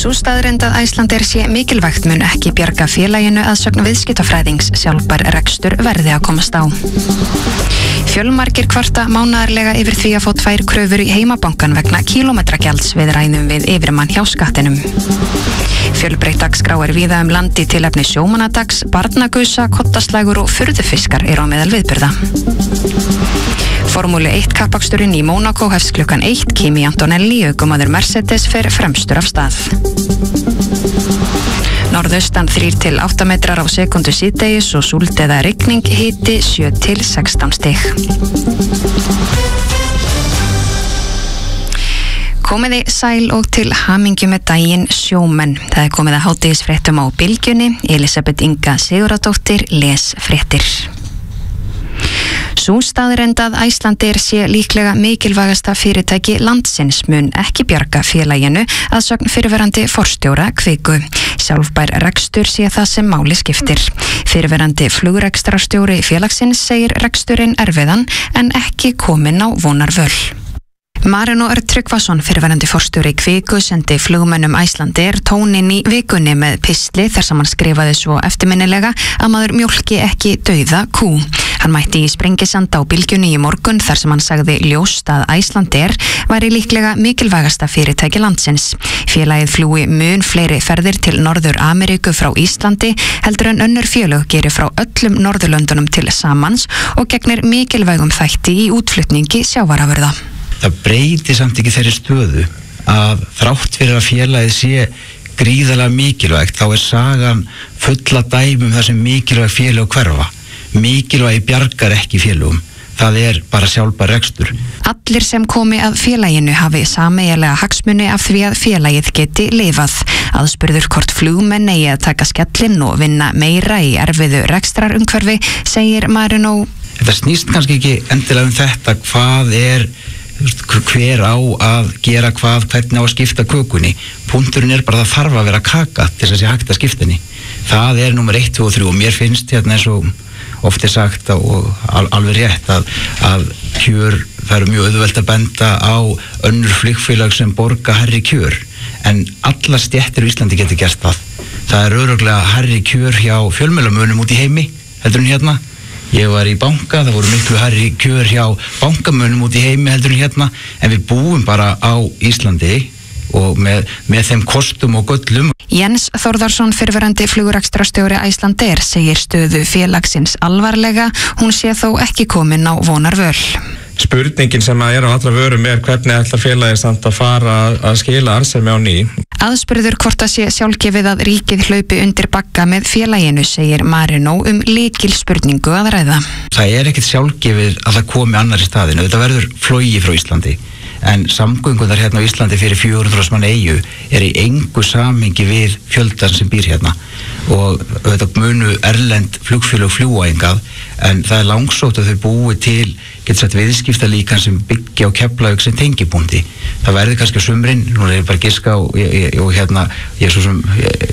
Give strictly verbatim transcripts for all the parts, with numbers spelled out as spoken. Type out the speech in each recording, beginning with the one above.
Sú staðreynd að Icelandair sé mikilvægt mun ekki bjarga félaginu að sögn viðskiptafræðings sjálfbær rekstur verði að komast á. Fjölmargir kvarta mánaðarlega yfir því að fá tvær kröfur í heimabankan vegna kílómetragjalds við ræðum við yfirmann hjá skattinum. Fjölbreytt dagskrá er víða um landi tilefni sjómannadags, barnagusa, kottaslægur og furðufiskar eru á meðal viðburða. Formúlu eitt kappaksturinn í Mónakó hefst klukkan eitt, Kimi Antonelli, ökumaður Mercedes, fer fremstur af stað. Norðaustan þrír til átta metrar á sekundu síðdegis og súld eða rigning, hiti sjö til sextán stig. Komiði sæl og til hamingju með daginn sjómenn. Það er komið að hádegisfréttum á Bylgjunni. Elisabeth Inga Sigurðardóttir les fréttir. Sú staðreynd að Icelandair sé líklega mikilvægasta fyrirtæki landsins mun ekki bjarga félaginu að sögn fyrrverandi forstjóra Kviku. Sjálfbær rekstur sé það sem máli skiptir. Fyrrverandi flugrekstrarstjóri félagsins segir reksturinn erfiðan en ekki kominn á vonarvöl. Marino Örn Tryggvason, fyrrverandi forstjóri Kviku, sendi flugmönnum Icelandair tóninn í vikunni með pistli þar sem hann skrifaði svo eftirminnilega að maður mjólki ekki dauða kú. Hann mætti í Sprengisand á Bylgjunni í morgun þar sem hann sagði ljóst að Icelandair væri líklega mikilvægasta fyrirtæki landsins. Félagið flúi mun fleiri ferðir til Norður Ameríku frá Íslandi heldur en önnur félög gerir frá öllum Norðurlöndunum til samans og gegnir mikilvægum þætti í útflutningi sjávarafurða. Það breytir samt ekki þeirri stöðu að þrátt fyrir að félagið sé gríðarlega mikilvægt, þá er sagan fulla dæmum þar sem mikilvæg félög hverfa. Mikilvægi bjargar ekki félögum. Það er bara sjálfbær rekstur. Allir sem komi að félaginu hafi sameiginlega hagsmuni af því að félagið geti lifað. Aðspurður hvort flugmenn eigi að taka skellinn og vinna meira í erfiðu rekstrarumhverfi, segir Marino. Þetta snýst kannski ekki endilega um þetta, hvað er hver á að gera hvað, hvernig á að skipta kökunni. Punkturinn er bara að það þarf að vera kaka til þess að sé hægt að skipta henni. Það er númer eitt, tvö og þrjú og mér finnst hérna eins og oft er sagt og al alveg rétt að, að kjör, það eru mjög auðvelt að benda á önnur flugfélag sem borga hærri kjör en alla stéttir í Íslandi getur gert það. Það er örugglega hærri kjör hjá fjölmiðlamönnum út í heimi heldur en hérna. Ég var í banka, það voru miklu hærri kjör hjá bankamönnum út í heimi heldur en hérna, en við búum bara á Íslandi og með, með þeim kostum og göllum. Jens Þórðarsson, fyrrverandi flugrekstrarstjóri Icelandair, segir stöðu félagsins alvarlega, hún sé þó ekki komin á vonarvöl. Spurningin sem að er á allra vörum er hvernig ætlar félagið samt að fara að skila arðsemi á ný. Aðspurður hvort það sé sjálfgefið að ríkið hlaupi undir bagga með félaginu, segir Marino um lykil spurningu að ræða. Það er ekkert sjálfgefið að það komi annar í staðinu. Þetta verður flogi frá Íslandi. En samgöngunar hérna á Íslandi fyrir fjögur hundruð manna eyju er í engu samhengi við fjöldan sem býr hérna og þetta munu erlend flugfélög fljúga hingað en það er langsótt að þau búi til getur sagt viðskiptalíkan sem byggja á Keflavík sem tengipunkti. Það verður kannski á sumrin, nú er ég bara giska og, og, og hérna ég er svo sem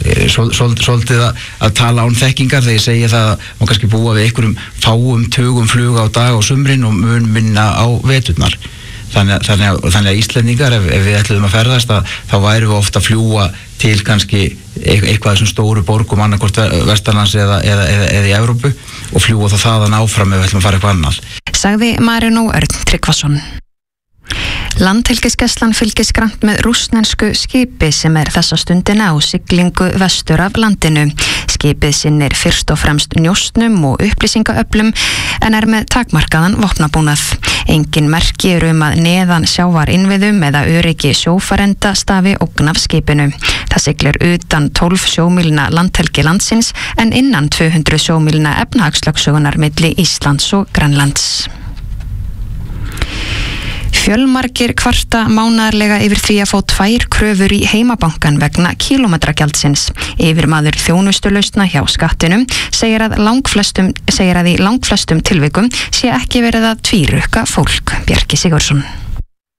svolítið að, að tala án þekkingar þegar ég segja það að maður kannski búa við einhverjum fáum tugum fluga á dag á sumrin og mun minna á veturnar. Þannig, þannig, að, þannig að Íslendingar, ef, ef við ætluðum að ferðast, að, þá værum við ofta að fljúa til kannski eitthvað þessum stóru borgum, annarkvort vestanlands eða, eða, eða, eða í Evrópu og fljúa þá þaðan áfram ef við ætlum að fara eitthvað annað. Sagði Marino Örn Tryggvason. Landhelgisgæslan fylgist grannt með rússnesku skipi sem er þessa stundina á siglingu vestur af landinu. Skipið sinnir fyrst og fremst njósnum og upplýsingaöflum en er með takmarkaðan vopnabúnað. Engin merki eru um að neðan sjávar innviðum eða öryggi sjófarenda stafi ógn af skipinu. Það siglir utan tólf sjómílna landhelgi landsins en innan tvö hundruð sjómílna efnahagslögsögunar milli Íslands og Grænlands. Fjölmargir kvarta mánaðarlega yfir því að fá tvær kröfur í heimabankan vegna kílómetragjaldsins. Yfirmaður þjónustulausna hjá skattinum segir að, langflestum, segir að í langflestum tilvikum sé ekki verið að tvírukka fólk. Bjarki Sigurðsson.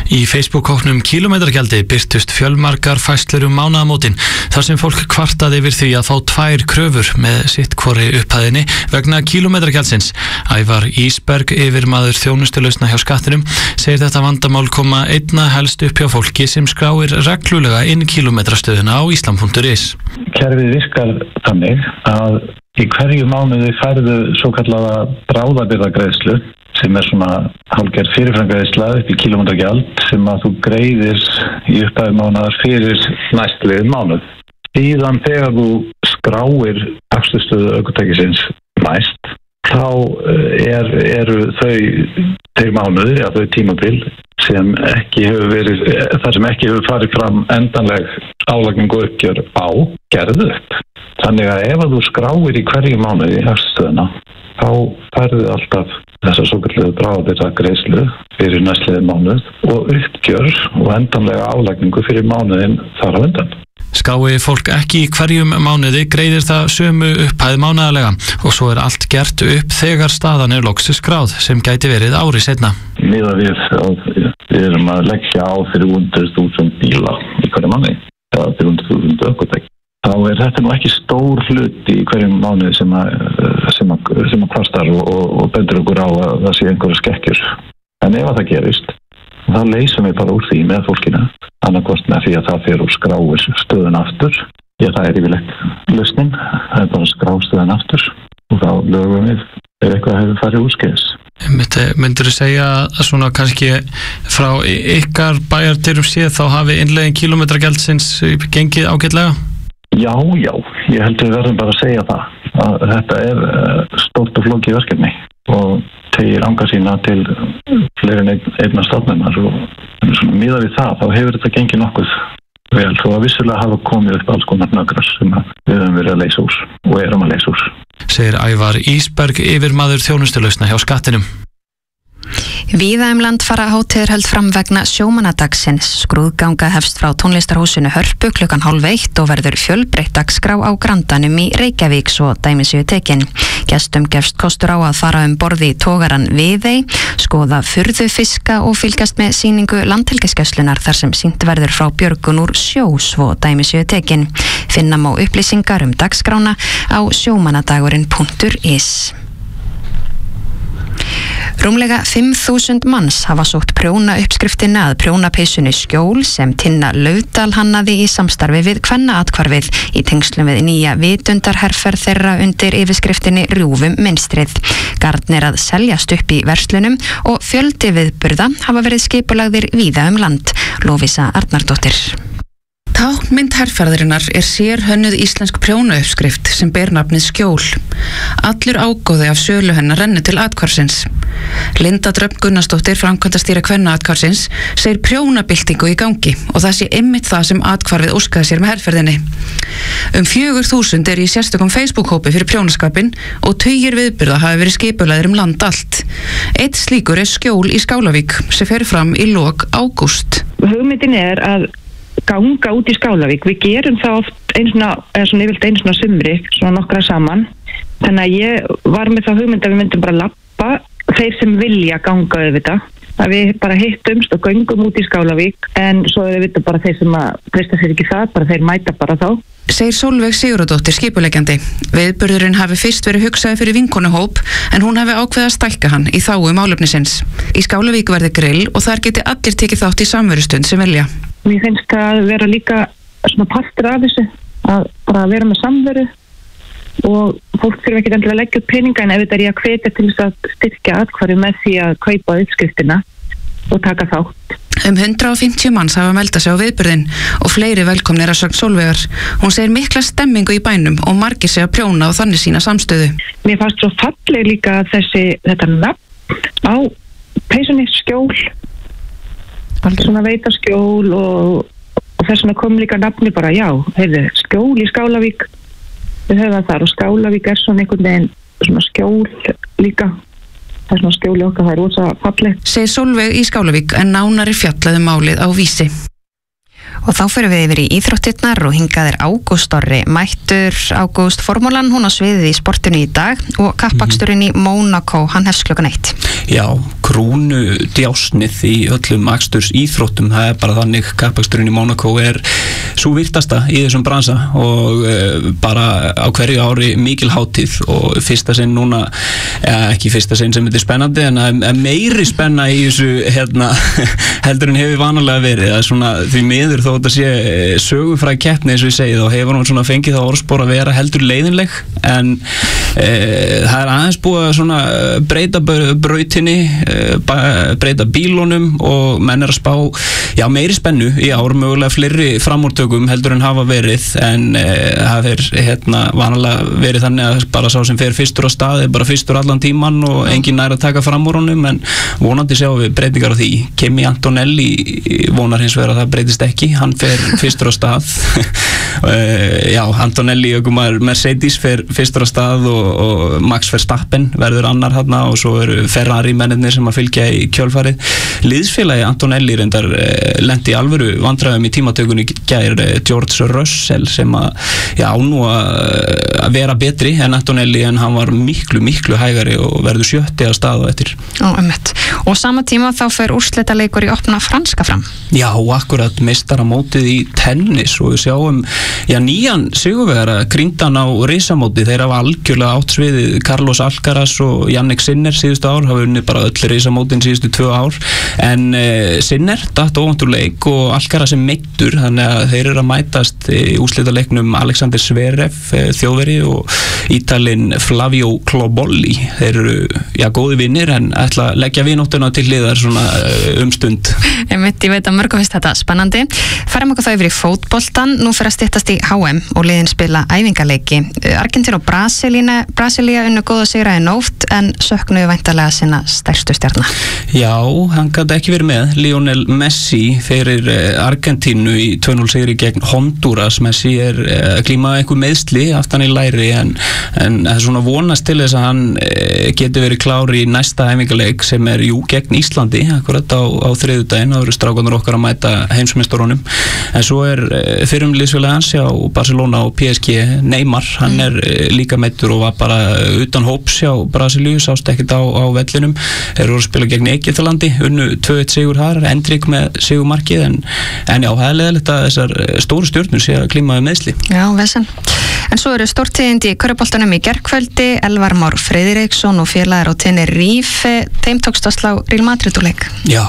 Í Facebook-hópnum Kílómetragjaldi birtust fjölmargar færslur um mánaðamótin þar sem fólk kvartaði yfir því að fá tvær kröfur með sitt hvori upphæðinni vegna kílómetragjaldsins. Ævar Ísberg, yfirmaður þjónustulausna hjá Skattinum, segir þetta vandamál koma einna helst upp hjá fólki sem skráir reglulega inn kílómetrastöðuna á islam punktur is. Kerfið virkar þannig að í hverju mánuði færðu svo kallaða bráðabirgðagreiðslu sem er svona hálfgerð fyrirframgreiðsla upp í kílómetragjald sem að þú greiðir í upphæði mánaðar fyrir næstliðinn mánuð. Síðan þegar þú skráir aksturstöðu ökutækisins næst, þá er, eru þau þeir mánuðir, ja, þau tímabil sem ekki hefur verið, þar sem ekki hefur farið fram endanleg álagning og uppgjör á gerðu upp. Þannig að ef að þú skráir í hverju mánuði í aksturstöðuna, þá færðu alltaf þessar svokallaðu bráðabirgðagreiðslu fyrir næstliðinn mánuð og uppgjör og endanlega álagningu fyrir mánuðinn þar á undan. Skái fólk ekki í hverjum mánuði greiðir það sömu upphæð mánaðarlega og svo er allt gert upp þegar staðan er loks skráð sem gæti verið ári seinna. Miðað við að við erum að leggja á fyrir hundrað þúsund bíla í hverju mánuði eða fyrir hundrað þúsund ökutæki. Þá er þetta nú ekki stór hluti í hverjum mánuði sem að, sem að, sem að kvartar og, og, og bendur okkur á að það sé einhverja skekkjur. En ef að það gerist, þá leysum við bara úr því með fólkinu, annarkvort með því að það fyrir úr skráir stöðun aftur. Já, það er yfirleitt lausnin, það er bara skrá stöðun aftur og þá lögum við ef eitthvað hefur farið úrskeiðis. Myndur þú segja að svona kannski frá ykkar bæjardyrum séð þá hafi innleiðin kílómetragjaldsins gengið ágætlega? Já, já, ég held að við verðum bara að segja það að þetta er stórt og flókið verkefni og tegir anga sína til fleiri en einna stofnunar og svona miðað við það þá hefur þetta gengið nokkuð vel þó að vissulega hafa komið upp alls konar nögrar sem við höfum verið að leysa úr og erum að leysa úr. Segir Ævar Ísberg, yfirmaður þjónustulausna hjá Skattinum. Víða um land fara hátíðir held fram vegna sjómannadagsins. Skrúðganga hefst frá tónlistarhúsinu Hörpu klukkan hálf eitt og verður fjölbreytt dagskrá á Grandanum í Reykjavík svo dæmi séu tekin. Gestum gefst kostur á að fara um borði í togaran Viðey, skoða furðufiska og fylgjast með sýningu Landhelgisgæslunnar þar sem sýnt verður frá björgun úr sjó svo dæmi séu tekin. Finna má upplýsingar um dagskrána á sjómannadagurinn punktur is. Rúmlega fimm þúsund manns hafa sótt prjóna uppskriftina að prjónapeysunni Skjól sem Tinna Laufdal hannaði í samstarfi við Kvennaathvarfið í tengslum við nýja vitundarherferð þeirra undir yfirskriftinni Rjúfum mynstrið. Garn er að seljast upp í verslunum og fjöldi viðburða hafa verið skipulagðir víða um land. Lóvísa Arnardóttir. Táknmynd herferðarinnar er sérhönnuð íslensk prjónauppskrift sem ber nafnið Skjól. Allur ágóði af sölu hennar rennur til athvarfsins. Linda Dröfn Gunnarsdóttir, framkvæmdastýra Kvennaathvarfsins, segir prjónabyltingu í gangi og það sé einmitt það sem athvarfið óskaði sér með herferðinni. Um fjögur þúsund er í sérstökum Facebook-hópi fyrir prjónaskapinn og tugir viðburða hafi verið skipulagðir um land allt. Eitt slíkur er Skjól í Skálavík sem fer fram í lok ágúst. Hugmyndin er að ganga út í Skálavík. Við gerum það oft einu svona, eða svona yfirleitt einu svona sumri, svona nokkra saman. Þannig að ég var með það hugmynd að við myndum bara lappa þeir sem vilja ganga auðvitað. Að við bara hittumst og göngum út í Skálavík en svo er við bara þeir sem að treysta sér ekki það, bara þeir mæta bara þá. Segir Sólveig Sigurðardóttir skipuleggjandi. Viðburðurinn hafi fyrst verið hugsaði fyrir vinkonuhóp en hún hafi ákveðið að stækka hann í þágu málefnisins. Í Skálavík verði grill og þar geti allir tekið þátt í samverustund sem vilja. Mér finnst það að vera líka svona partur af þessu, að bara vera með samveru og fólk þurfa ekki endilega að leggja upp peninga en ef þetta er ég að hvetja til þess að styrkja athvarfið með því að kaupa uppskriftina og taka þátt. Um hundrað og fimmtíu manns hafa meldað sig á viðburðinn og fleiri velkomnir að sögn Sólveigar. Hún segir mikla stemmingu í bænum og margir sig að prjóna og þannig sína samstöðu. Mér fannst svo falleg líka þessi, þetta nafn á peysunni Skjól. Svona veita Skjól og, og þess vegna kom líka nafni bara já, heyrðu, Skjól í Skálavík. Við höfum það þar og Skálavík er svona einhvern veginn svona skjól líka. Það er svona skjóli okkar, það er rosa fallegt. Segir Sólveig í Skálavík en nánari fjallaði málið á Vísi. Og þá fyrir við yfir í íþróttirnar og hingað er Ágúst Orri mættur. Ágúst, formúlan, hún á sviðið í sportinu í dag og kappaksturinn í Mónakó, hann hefst klukkan eitt. Já, krúnu djásnið í öllum aksturs íþróttum, það er bara þannig, kappaksturinn í Mónakó er svo virtasta í þessum bransa og uh, bara á hverju ári mikil hátíð og fyrsta sinn núna, ja, ekki fyrsta sinn sem þetta er spennandi en að, að meiri spenna í þessu hérna, heldur en hefur vanalega verið, það er svona því miður þó þetta sé sögufræg keppni eins og ég segi, þá hefur hún svona fengið það orðspor að vera heldur leiðinleg en e, það er aðeins búið að svona breyta brautinni, e, breyta bílunum og menn er að spá já, meiri spennu í ár, mögulega fleiri framúrtökum heldur en hafa verið en e, það er hérna vanalega verið þannig að bara sá sem fer fyrstur á stað er bara fyrstur allan tíman og enginn nær að taka fram úr honum en vonandi sjáum við breytingar á því. Kimi Antonelli vonar hins vegar að það breytist ekki, hann fer fyrstur á stað uh, já, Antonelli ökumar Mercedes fer fyrstur á stað og, og Max Verstappen verður annar hérna og svo eru Ferrari mennirnir sem að fylgja í kjölfarið. Liðsfélagi Antonelli reyndar uh, lendi í alvöru vandræðum í tímatökunni gær uh, George Russell sem að já, nú að vera betri en Antonelli en hann var miklu, miklu hægari og verður sjötti að stað á eftir. Ó, einmitt. Og sama tíma þá fer úrslitaleikur í opna franska fram. Já, akkurat meistaramótið í tennis og við sjáum já, nýjan sigurvegara Grindan á risamóti, þeir hafa algjörlega átt sviðið Carlos Alcaraz og Jannik Sinner síðustu ár, hafa unnið bara öll risamótin síðustu tvö ár en eh, Sinner datt óvænt úr leik og Alcaraz er meiddur, þannig að þeir eru að mætast í úrslitaleiknum Alexander Zverev, eh, þjóðveri og Ítalinn Flavio Klobolli, þeir eru já, góði vinnir en ætla að leggja vinóttuna til hliðar svona um stund. Einmitt, ég veit að mörgum finnst þetta spennandi. Færum okkur þá yfir í fótboltan, nú fyrir að styttast í H M og liðin spila æfingaleiki. Argentína og Brasilína, Brasilía unnu góða sigra í nótt en söknuðu væntanlega sinna stærstu stjarna. Já, hann gæti ekki verið með. Lionel Messi fyrir Argentínu í tvö núll sigri gegn Honduras. Messi er að glíma einhver meiðsli aftan í læri en, en það er svona vonast til þess að hann geti verið klár í næsta æfingaleik sem er jú gegn Íslandi akkurat á, á þriðjudaginn, þá eru strákarnir okkar að mæta heimsmeistarunum en svo er fyrrum liðsfélagi hans hjá Barcelona og P S G Neymar, hann er líka meiddur og var bara utan hóps hjá Brasilíu, sást ekkert á, á vellinum, þeir eru að spila gegn Egyptalandi, unnu tvö eitt sigur þar, Endrik með sigurmarkið en, en já, það er leiðilegt að þessar stóru stjörnur sé að glíma við meiðsli. Já, vesen. En svo eru stórtíðindi í körfuboltanum í gærkvöldi, Elvar Már Friðriksson og félagar á Tenerife, þeim tókst að slá Real Madrid úr leik. Já,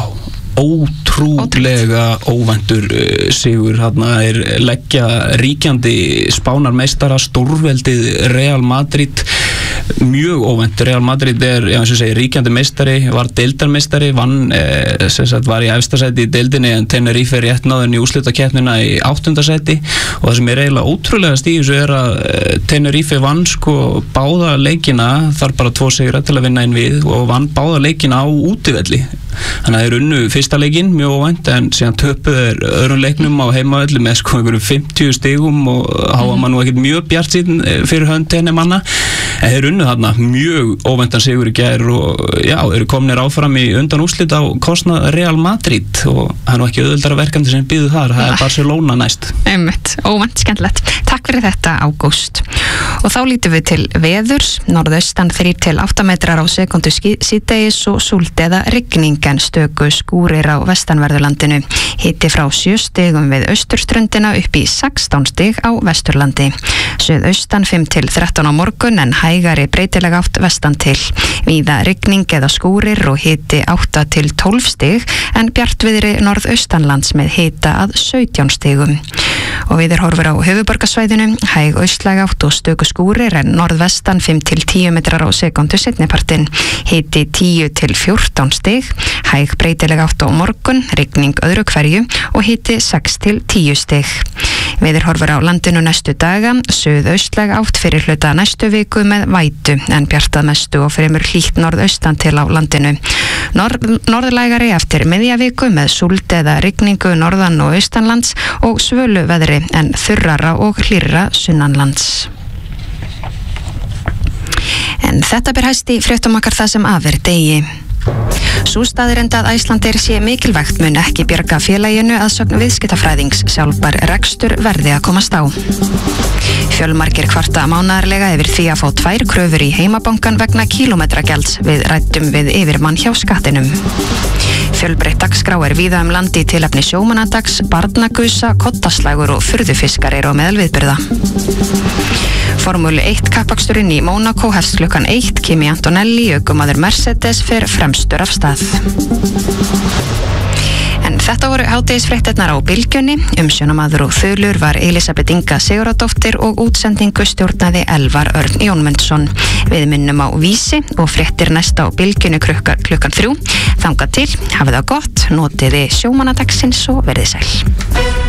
ótrúlega óvæntur uh, sigur, þarna er leggja ríkjandi spánarmeistara stórveldið Real Madrid, mjög óvænt. Real Madrid er, já, eins og segir, ríkjandi meistari, var deildarmeistari, vann eh, sem sagt var í efsta sæti í deildinni en Tenerife rétt náðurinn í úrslitakeppnina í áttunda sæti og það sem er eiginlega ótrúlega stíðis er að eh, Tenerife vann sko báða leikina, þar bara tvo sigra til að vinna inn við og vann báða leikina á útivelli, þannig að þeir unnu fyrsta leikinn mjög óvænt en síðan töpuð er öðrum leiknum á heimavelli með sko einhverjum fimmtíu stigum og háa maður nú ekkert mjög bjartsýn fyrir hönd henni manna en þeir unnu þarna mjög óvæntan sigur í gær og já, eru komnir áfram í undan úrslit á kostnað Real Madrid og það er nú ekki auðveldara verkandi sem býðu þar, það er Barcelona næst. Einmitt, óvænt, skemmtilegt. Takk fyrir þetta, Ágúst. Og þá lítum við til veðurs, norðaustan þrír til átta metrar á sekundu síðdegis og súld eða rigning en stöku skúrir á vestanverðurlandinu. Hiti frá sjö stigum við austurströndina upp í sextán stig á vesturlandi. Suðaustan fimm til þrettán á morgun en hægari breytilega átt vestan til. Víða rigning eða skúrir og hiti átta til tólf stig en bjartviðri norðaustanlands með hita að sautján stigum. Og við er horfur á höfuborgarsvæðinu, hæg austlæg átt og stöku skúrir en norðvestan fimm til tíu metrar á sekundu seinnipartinn. Hiti tíu til fjórtán stig, hæg breytilega átt á morgun, rigning öðru hverju og hiti sex til tíu stig. Við er horfur á landinu næstu daga, suðaustlæg átt fyrir hluta næstu viku með vætu en bjartað mestu og fremur hlýtt norðaustan til á landinu. Nor norðlægari eftir miðja viku með súld eða rigningu norðan og austanlands og svölu veðri en þurrara og hlýrra sunnanlands. En þetta ber hæst í fréttum okkar það sem af er degi. Sú staðreynd að Icelandair sé mikilvægt mun ekki bjarga félaginu að sögn viðskiptafræðings. Sjálfbær rekstur verði að komast á. Fjölmargir kvarta mánaðarlega yfir því að fá tvær kröfur í heimabankan vegna kílómetragjalds. Við ræddum við yfirmann hjá skattinum. Fjölbreytt dagskrá er víða um landi í tilefni sjómannadags, barnagusa, koddaslagur og furðufiskar eru á meðal viðburða. Formúlu eitt kappaksturinn í Monaco hefst klukkan eitt. Kimi Antonelli, ökumaður Mercedes, fer fremstur af stað. En þetta voru hádegisfréttirnar á Bylgjunni. Umsjónamaður og þulur var Elisabeth Inga Sigurðardóttir og útsendingu stjórnaði Elvar Örn Jónmundsson. Við minnum á Vísi og fréttir næsta á Bylgjunni klukkan, klukkan þrjú. Þangað til, hafið það gott, notiði sjómannadagsins og verið sæl.